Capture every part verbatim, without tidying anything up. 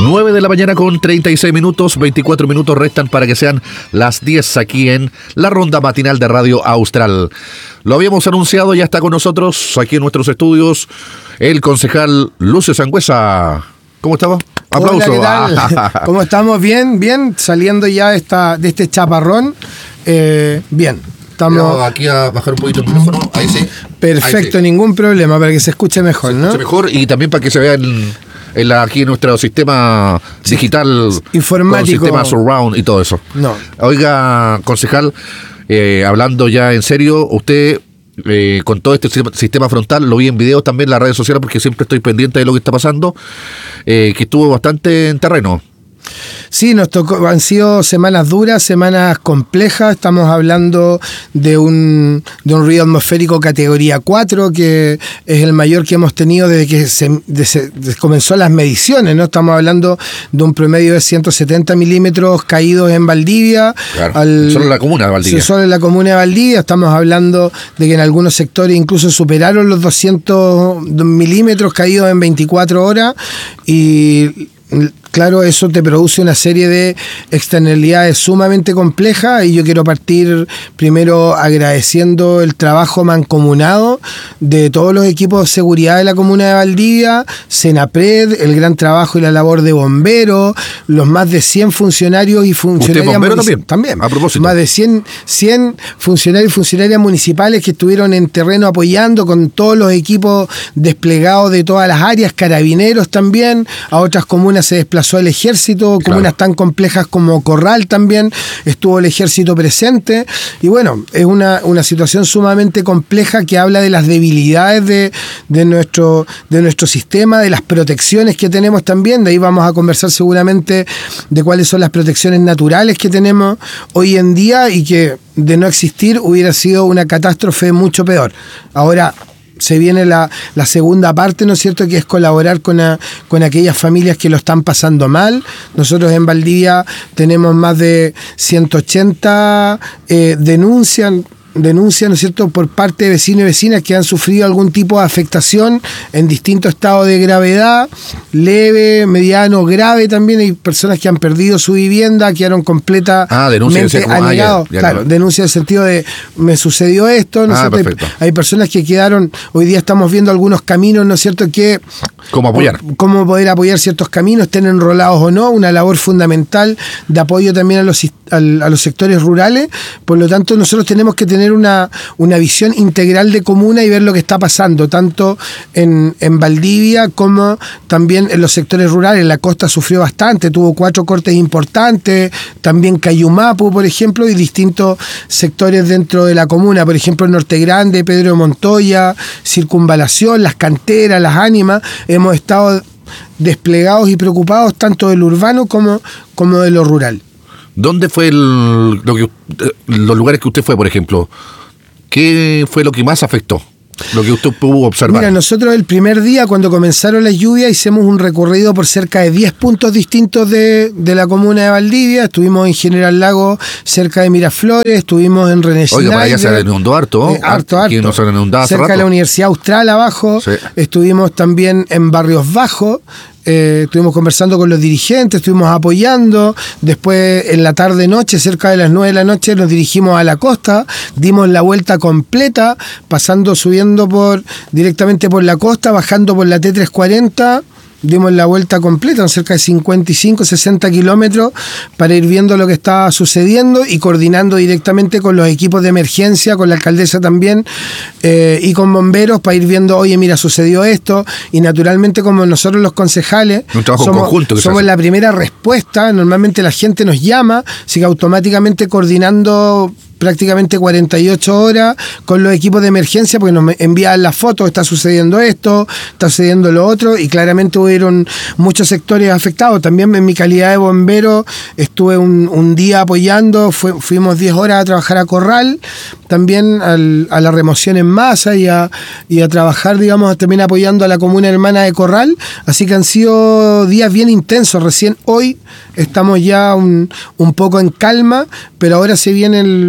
nueve de la mañana con treinta y seis minutos, veinticuatro minutos restan para que sean las diez aquí en la ronda matinal de Radio Austral. Lo habíamos anunciado, ya está con nosotros aquí en nuestros estudios el concejal Lucio Sangüesa. ¿Cómo estaba? Aplauso. Hola, ¿qué tal? ¿Cómo estamos? Bien, bien, saliendo ya esta, de este chaparrón. Eh, bien. Estamos aquí a bajar un poquito el micrófono, ahí sí. Perfecto, ahí sí. Ningún problema, para que se escuche mejor, se ¿no? Se escuche mejor y también para que se vean en la, aquí en nuestro sistema digital informático, sistema surround y todo eso. No. Oiga, concejal, eh, hablando ya en serio, usted eh, con todo este sistema frontal, lo vi en videos también en las redes sociales porque siempre estoy pendiente de lo que está pasando, eh, que estuvo bastante en terreno. Sí, nos tocó, han sido semanas duras, semanas complejas. Estamos hablando de un, de un ruido atmosférico categoría cuatro, que es el mayor que hemos tenido desde que se, de se de comenzó las mediciones, ¿no? Estamos hablando de un promedio de ciento setenta milímetros caídos en Valdivia. Claro, al, solo en la comuna de Valdivia. Solo en la comuna de Valdivia. Estamos hablando de que en algunos sectores incluso superaron los doscientos milímetros caídos en veinticuatro horas y... Claro, eso te produce una serie de externalidades sumamente complejas y yo quiero partir primero agradeciendo el trabajo mancomunado de todos los equipos de seguridad de la comuna de Valdivia, Senapred, el gran trabajo y la labor de bomberos, los más de cien funcionarios y funcionarias... ¿Usted bombero también? También. A propósito. Más de cien, cien funcionarios y funcionarias municipales que estuvieron en terreno apoyando con todos los equipos desplegados de todas las áreas, carabineros también, a otras comunas se desplazó el ejército, comunas claro. tan complejas como Corral también, estuvo el ejército presente, y bueno, es una, una situación sumamente compleja que habla de las debilidades de, de, nuestro, de nuestro sistema, de las protecciones que tenemos también, de ahí vamos a conversar seguramente de cuáles son las protecciones naturales que tenemos hoy en día y que de no existir hubiera sido una catástrofe mucho peor. Ahora, se viene la, la segunda parte, ¿no es cierto?, que es colaborar con, a, con aquellas familias que lo están pasando mal. Nosotros en Valdivia tenemos más de ciento ochenta eh, denuncias, denuncias, ¿no es cierto?, por parte de vecinos y vecinas que han sufrido algún tipo de afectación en distintos estados de gravedad, leve, mediano, grave también. Hay personas que han perdido su vivienda, quedaron completamente ah, denuncia anegados. Ah, claro, no. denuncia en el sentido de me sucedió esto, ¿no es ah, cierto? Hay, hay personas que quedaron, hoy día estamos viendo algunos caminos, ¿no es cierto?, que cómo apoyar. Cómo poder apoyar ciertos caminos, estén enrolados o no, una labor fundamental de apoyo también a los, a, a los sectores rurales. Por lo tanto, nosotros tenemos que tener Una, una visión integral de comuna y ver lo que está pasando, tanto en, en Valdivia como también en los sectores rurales. La costa sufrió bastante, tuvo cuatro cortes importantes, también Cayumapu, por ejemplo, y distintos sectores dentro de la comuna, por ejemplo, Norte Grande, Pedro de Montoya, Circunvalación, Las Canteras, Las Ánimas. Hemos estado desplegados y preocupados tanto del urbano como, como de lo rural. ¿Dónde fue el, lo que, los lugares que usted fue, por ejemplo? ¿Qué fue lo que más afectó? Lo que usted pudo observar. Mira, nosotros el primer día, cuando comenzaron las lluvias, hicimos un recorrido por cerca de diez puntos distintos de, de la comuna de Valdivia. Estuvimos en General Lago, cerca de Miraflores, estuvimos en René Schneider. Oiga, para allá se inundó harto. Eh, harto, harto. Aquí no se inundaba hace cerca rato. de la Universidad Austral, abajo. Sí. Estuvimos también en Barrios Bajos. Eh, estuvimos conversando con los dirigentes, estuvimos apoyando. Después, en la tarde-noche, cerca de las nueve de la noche, nos dirigimos a la costa, dimos la vuelta completa, pasando, subiendo por directamente por la costa, bajando por la T trescientos cuarenta. Dimos la vuelta completa, cerca de cincuenta y cinco, sesenta kilómetros, para ir viendo lo que estaba sucediendo y coordinando directamente con los equipos de emergencia, con la alcaldesa también, eh, y con bomberos, para ir viendo, oye, mira, sucedió esto, y naturalmente como nosotros los concejales un trabajo somos, conjunto que somos la primera respuesta, normalmente la gente nos llama, así que automáticamente coordinando prácticamente cuarenta y ocho horas con los equipos de emergencia, porque nos envían las fotos, está sucediendo esto, está sucediendo lo otro, y claramente hubieron muchos sectores afectados. También en mi calidad de bombero estuve un, un día apoyando, fue, fuimos diez horas a trabajar a Corral, también al, a la remoción en masa y a, y a trabajar, digamos, también apoyando a la comuna hermana de Corral, así que han sido días bien intensos. Recién hoy estamos ya un, un poco en calma, pero ahora se viene el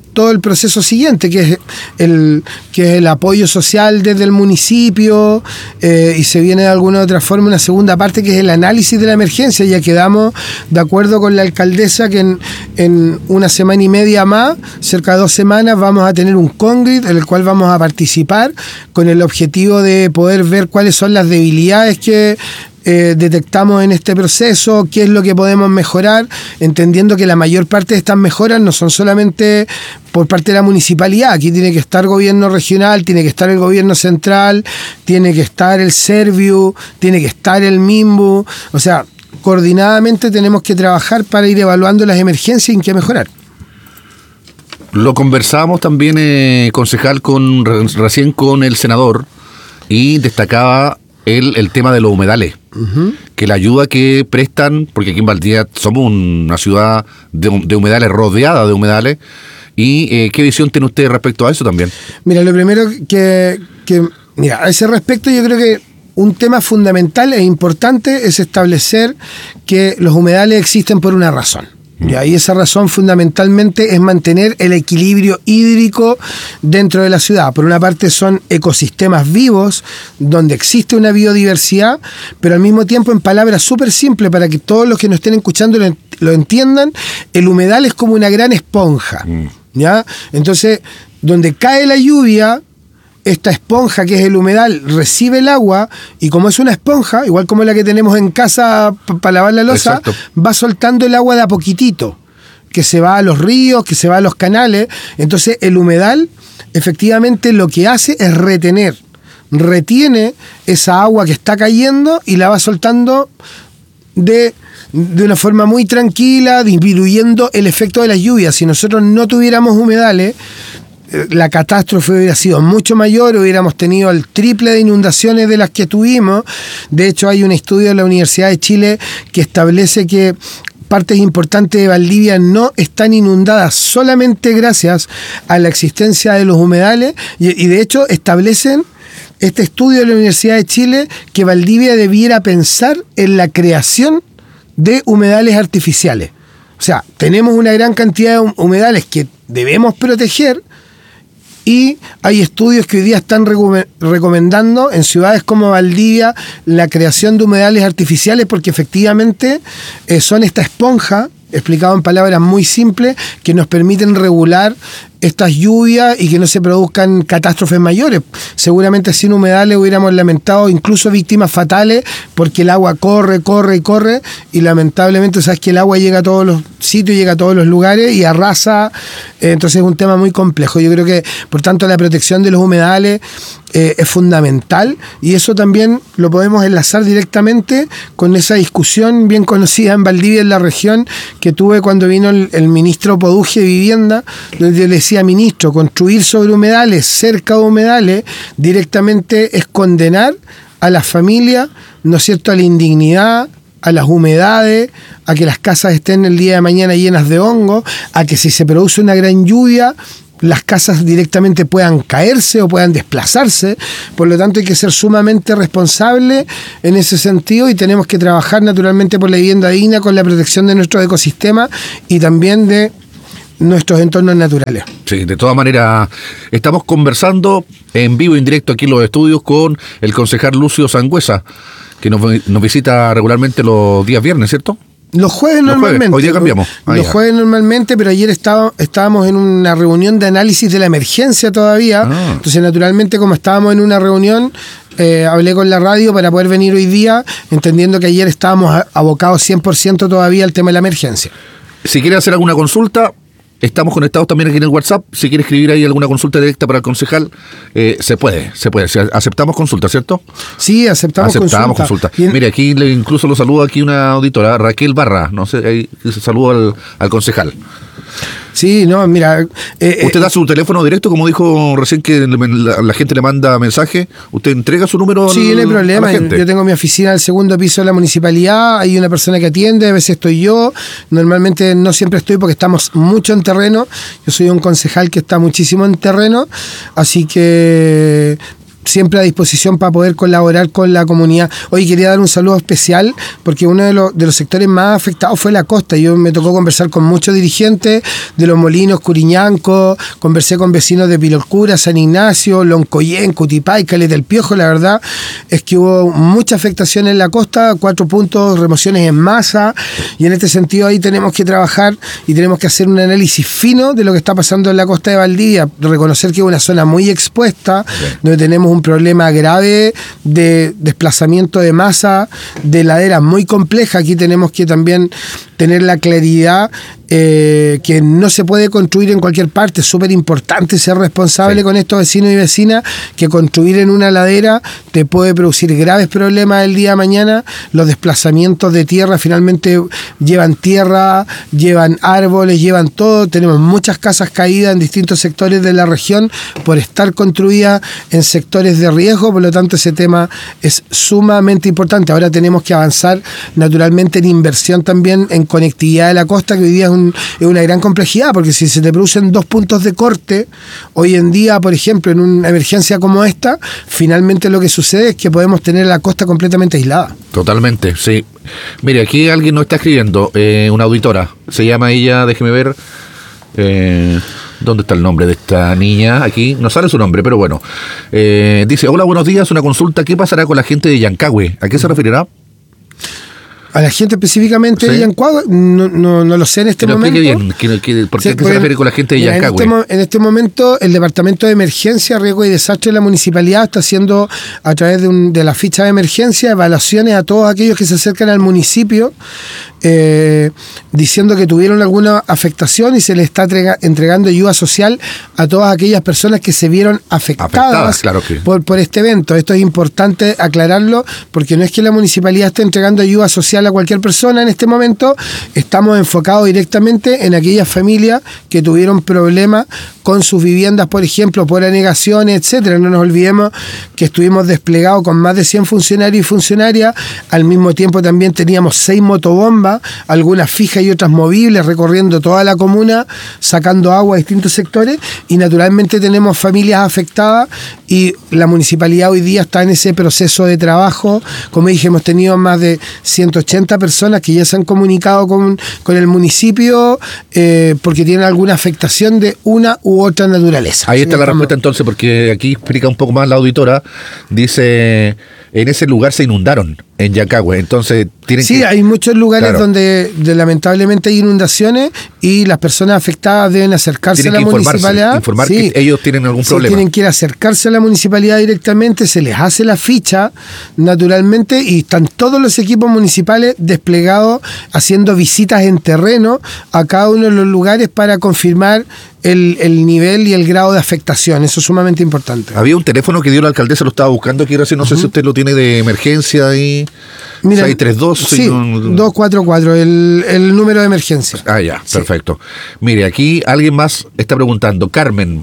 todo el proceso siguiente, que es el, que es el apoyo social desde el municipio, eh, y se viene de alguna u otra forma una segunda parte que es el análisis de la emergencia. Ya quedamos de acuerdo con la alcaldesa que en, en una semana y media más, cerca de dos semanas, vamos a tener un congrid en el cual vamos a participar con el objetivo de poder ver cuáles son las debilidades que Eh, detectamos en este proceso, qué es lo que podemos mejorar, entendiendo que la mayor parte de estas mejoras no son solamente por parte de la municipalidad. Aquí tiene que estar gobierno regional, tiene que estar el gobierno central, tiene que estar el Serviu, tiene que estar el MIMBU. O sea, coordinadamente tenemos que trabajar para ir evaluando las emergencias y en qué mejorar. Lo conversábamos también, eh, concejal, con recién con el senador, y destacaba el, el tema de los humedales. Uh-huh. Que la ayuda que prestan, porque aquí en Valdivia somos una ciudad de, de humedales, rodeada de humedales, y eh, ¿qué visión tiene usted respecto a eso también? Mira, lo primero que, que, mira, a ese respecto yo creo que un tema fundamental e importante es establecer que los humedales existen por una razón. Ya, y esa razón fundamentalmente es mantener el equilibrio hídrico dentro de la ciudad. Por una parte son ecosistemas vivos, donde existe una biodiversidad, pero al mismo tiempo, en palabras súper simples, para que todos los que nos estén escuchando lo, lo entiendan, el humedal es como una gran esponja. ¿Ya? Entonces, donde cae la lluvia, esta esponja que es el humedal recibe el agua, y como es una esponja, igual como la que tenemos en casa p- para lavar la loza, exacto, va soltando el agua de a poquitito, que se va a los ríos, que se va a los canales. Entonces el humedal efectivamente lo que hace es retener, retiene esa agua que está cayendo y la va soltando de... de una forma muy tranquila, disminuyendo el efecto de las lluvias. Si nosotros no tuviéramos humedales, la catástrofe hubiera sido mucho mayor, hubiéramos tenido el triple de inundaciones de las que tuvimos. De hecho, hay un estudio de la Universidad de Chile que establece que partes importantes de Valdivia no están inundadas solamente gracias a la existencia de los humedales, y, y de hecho establecen este estudio de la Universidad de Chile que Valdivia debiera pensar en la creación de humedales artificiales. O sea, tenemos una gran cantidad de humedales que debemos proteger, y hay estudios que hoy día están recom- recomendando en ciudades como Valdivia la creación de humedales artificiales, porque efectivamente eh, son esta esponja, explicado en palabras muy simples, que nos permiten regular estas lluvias y que no se produzcan catástrofes mayores. Seguramente sin humedales hubiéramos lamentado incluso víctimas fatales, porque el agua corre, corre y corre, y lamentablemente sabes que el agua llega a todos los sitios, llega a todos los lugares y arrasa. Eh, entonces es un tema muy complejo. Yo creo que, por tanto, la protección de los humedales eh, es fundamental, y eso también lo podemos enlazar directamente con esa discusión bien conocida en Valdivia, en la región, que tuve cuando vino el, el ministro Poduje de Vivienda, donde yo le decía: ministro, construir sobre humedales, cerca de humedales, directamente es condenar a las familias, ¿no es cierto?, a la indignidad, a las humedades, a que las casas estén el día de mañana llenas de hongo, a que si se produce una gran lluvia, las casas directamente puedan caerse o puedan desplazarse. Por lo tanto, hay que ser sumamente responsable en ese sentido, y tenemos que trabajar naturalmente por la vivienda digna, con la protección de nuestros ecosistemas y también de nuestros entornos naturales. Sí, de todas maneras, estamos conversando en vivo, en directo aquí en los estudios con el concejal Lucio Sangüesa, que nos, nos visita regularmente los días viernes, ¿cierto? Los jueves los normalmente. Jueves. Hoy día cambiamos. Ah, los ya. jueves normalmente, pero ayer estaba, estábamos en una reunión de análisis de la emergencia todavía. Ah. Entonces, naturalmente, como estábamos en una reunión, eh, hablé con la radio para poder venir hoy día, entendiendo que ayer estábamos abocados cien por ciento todavía al tema de la emergencia. Si quiere hacer alguna consulta, estamos conectados también aquí en el WhatsApp. Si quiere escribir ahí alguna consulta directa para el concejal, eh, se puede, se puede. Aceptamos consulta, ¿cierto? Sí, aceptamos, aceptamos consulta. consulta. Mire, aquí le, incluso lo saluda aquí una auditora, Raquel Barra. No sé, ahí se saluda al, al concejal. Sí, no, mira... Eh, usted da su teléfono directo, como dijo recién que la, la gente le manda mensaje. ¿Usted entrega su número? Sí, al, no hay problema. A la gente? Yo tengo mi oficina al segundo piso de la municipalidad. Hay una persona que atiende, a veces estoy yo. Normalmente no siempre estoy porque estamos mucho en terreno. Yo soy un concejal que está muchísimo en terreno. Así que... siempre a disposición para poder colaborar con la comunidad. Hoy quería dar un saludo especial porque uno de los, de los sectores más afectados fue la costa. Yo me tocó conversar con muchos dirigentes de Los Molinos, Curiñanco, conversé con vecinos de Pilolcura, San Ignacio, Loncoyen, Cutipay, Caleta del Piojo. La verdad es que hubo mucha afectación en la costa, cuatro puntos, remociones en masa, y en este sentido ahí tenemos que trabajar y tenemos que hacer un análisis fino de lo que está pasando en la costa de Valdivia, reconocer que es una zona muy expuesta, sí, donde tenemos un problema grave de desplazamiento de masa, de laderas muy complejas. Aquí tenemos que también tener la claridad eh, que no se puede construir en cualquier parte. Es súper importante ser responsable, sí, con estos vecinos y vecinas, que construir en una ladera te puede producir graves problemas el día de mañana. Los desplazamientos de tierra finalmente llevan tierra, llevan árboles, llevan todo. Tenemos muchas casas caídas en distintos sectores de la región por estar construidas en sectores de riesgo, por lo tanto ese tema es sumamente importante. Ahora tenemos que avanzar naturalmente en inversión también en conectividad de la costa, que hoy día es, un, es una gran complejidad, porque si se te producen dos puntos de corte, hoy en día, por ejemplo, en una emergencia como esta, finalmente lo que sucede es que podemos tener la costa completamente aislada. Totalmente, sí. Mire, aquí alguien nos está escribiendo, eh, una auditora, se llama ella, déjeme ver, eh, ¿dónde está el nombre de esta niña? Aquí no sale su nombre, pero bueno. Eh, dice, hola, buenos días, una consulta, ¿qué pasará con la gente de Yancagüe? ¿A qué se referirá? A la gente específicamente, ¿sí?, de Yancagüe, no, no, no lo sé en este que momento. Bien, ¿qué, qué, ¿Por qué, sí, ¿qué se refiere con la gente de mira, Yancagüe? En este, en este momento, el Departamento de Emergencia, Riesgo y Desastre de la Municipalidad está haciendo, a través de, un, de la ficha de emergencia, evaluaciones a todos aquellos que se acercan al municipio, eh, diciendo que tuvieron alguna afectación, y se les está entrega, entregando ayuda social a todas aquellas personas que se vieron afectadas, afectadas claro que. por, por este evento. Esto es importante aclararlo, porque no es que la municipalidad esté entregando ayuda social a cualquier persona en este momento. Estamos enfocados directamente en aquellas familias que tuvieron problemas con sus viviendas, por ejemplo, por anegaciones, etcétera. No nos olvidemos que estuvimos desplegados con más de cien funcionarios y funcionarias. Al mismo tiempo también teníamos seis motobombas, algunas fijas y otras movibles, recorriendo toda la comuna, sacando agua a distintos sectores, y naturalmente tenemos familias afectadas, y la municipalidad hoy día está en ese proceso de trabajo. Como dije, hemos tenido más de ciento ochenta personas que ya se han comunicado con, con el municipio eh, porque tienen alguna afectación de una u otra naturaleza. Ahí está la respuesta entonces, porque aquí explica un poco más la auditora. Dice, en ese lugar se inundaron, en Yancagüe, entonces tienen sí, que... hay muchos lugares, claro, donde de, lamentablemente hay inundaciones, y las personas afectadas deben acercarse tienen a la municipalidad. Informar sí, que ellos tienen algún sí, problema. Tienen que ir a acercarse a la municipalidad directamente, se les hace la ficha naturalmente, y están todos los equipos municipales desplegados haciendo visitas en terreno a cada uno de los lugares para confirmar el, el nivel y el grado de afectación. Eso es sumamente importante. Había un teléfono que dio la alcaldesa, lo estaba buscando aquí recién, no uh-huh. sé si usted lo tiene de emergencia ahí. Mira, seis tres dos. Sí, dos cuatro cuatro, el, el número de emergencia. Ah, ya, sí, perfecto. Mire, aquí alguien más está preguntando, Carmen,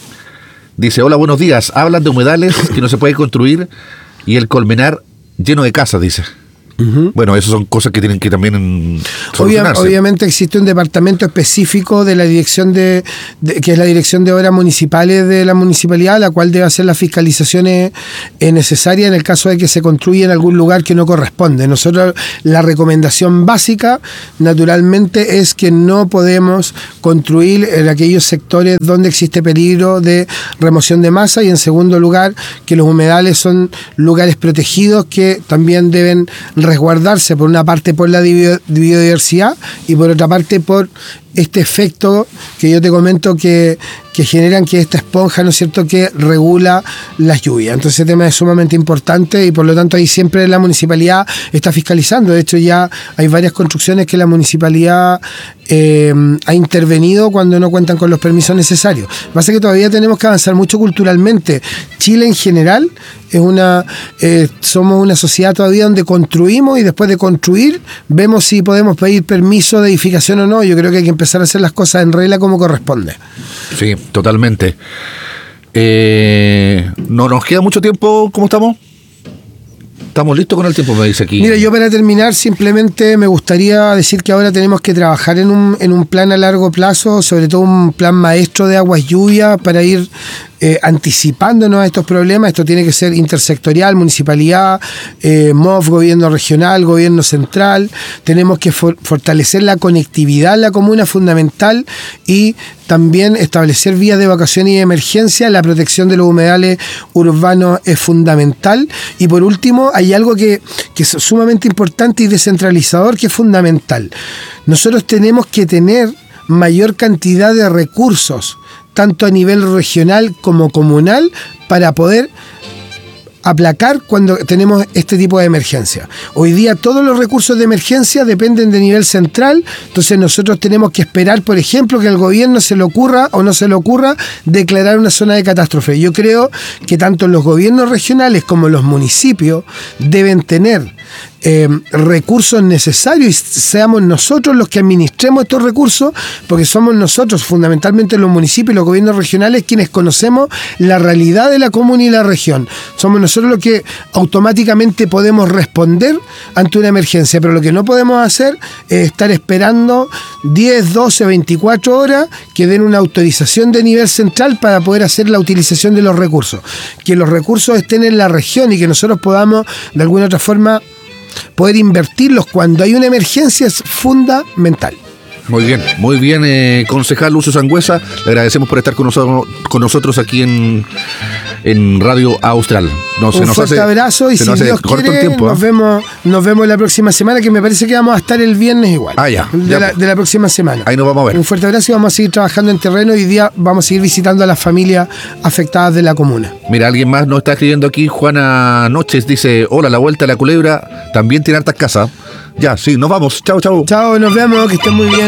dice, hola, buenos días, hablan de humedales que no se puede construir y el Colmenar lleno de casas, dice. Uh-huh. Bueno, esas son cosas que tienen que también solucionarse. Obvia, obviamente existe un departamento específico de la dirección de, de que es la dirección de obras municipales de la municipalidad, la cual debe hacer las fiscalizaciones eh, necesarias en el caso de que se construya en algún lugar que no corresponde. Nosotros, la recomendación básica naturalmente es que no podemos construir en aquellos sectores donde existe peligro de remoción de masa, y en segundo lugar que los humedales son lugares protegidos que también deben resguardarse, por una parte por la biodiversidad y por otra parte por este efecto que yo te comento que, que generan que esta esponja, ¿no es cierto?, que regula las lluvias. Entonces ese tema es sumamente importante, y por lo tanto ahí siempre la municipalidad está fiscalizando. De hecho ya hay varias construcciones que la municipalidad eh, ha intervenido cuando no cuentan con los permisos necesarios. Lo que pasa es que todavía tenemos que avanzar mucho culturalmente. Chile en general es una eh, somos una sociedad todavía donde construimos, y después de construir vemos si podemos pedir permiso de edificación o no. Yo creo que hay que empezar a hacer las cosas en regla como corresponde. Sí, totalmente. Eh, no nos queda mucho tiempo. ¿Cómo estamos? Estamos listos con el tiempo, me dice aquí. Mira, yo para terminar simplemente me gustaría decir que ahora tenemos que trabajar en un, en un plan a largo plazo, sobre todo un plan maestro de aguas lluvias, para ir eh, anticipándonos a estos problemas. Esto tiene que ser intersectorial, municipalidad, eh, M O F, gobierno regional, gobierno central. Tenemos que for- fortalecer la conectividad en la comuna, fundamental, y también establecer vías de evacuación y de emergencia. La protección de los humedales urbanos es fundamental. Y por último, hay algo que, que es sumamente importante y descentralizador, que es fundamental. Nosotros tenemos que tener mayor cantidad de recursos, tanto a nivel regional como comunal, para poder aplacar cuando tenemos este tipo de emergencia. Hoy día todos los recursos de emergencia dependen de nivel central, entonces nosotros tenemos que esperar, por ejemplo, que al gobierno se le ocurra o no se le ocurra declarar una zona de catástrofe. Yo creo que tanto los gobiernos regionales como los municipios deben tener Eh, recursos necesarios, y seamos nosotros los que administremos estos recursos, porque somos nosotros, fundamentalmente los municipios y los gobiernos regionales, quienes conocemos la realidad de la comuna y la región. Somos nosotros los que automáticamente podemos responder ante una emergencia, pero lo que no podemos hacer es estar esperando diez, doce, veinticuatro horas que den una autorización de nivel central para poder hacer la utilización de los recursos. Que los recursos estén en la región y que nosotros podamos, de alguna otra forma, poder invertirlos cuando hay una emergencia es fundamental. Muy bien, muy bien, eh, concejal Lucio Sangüesa, le agradecemos por estar con nosotros, con nosotros aquí en, en Radio Austral. No, Un fuerte hace, abrazo y si Dios quiere tiempo, nos, ¿eh? vemos, nos vemos la próxima semana, que me parece que vamos a estar el viernes igual. Ah, ya. De, ya la, de la próxima semana. Ahí nos vamos a ver. Un fuerte abrazo y vamos a seguir trabajando en terreno. Hoy día vamos a seguir visitando a las familias afectadas de la comuna. Mira, alguien más nos está escribiendo aquí, Juana Noches, dice, hola, la Vuelta a la Culebra también tiene hartas casas. Ya, sí, nos vamos. Chao, chao. Chao, nos vemos, que estén muy bien.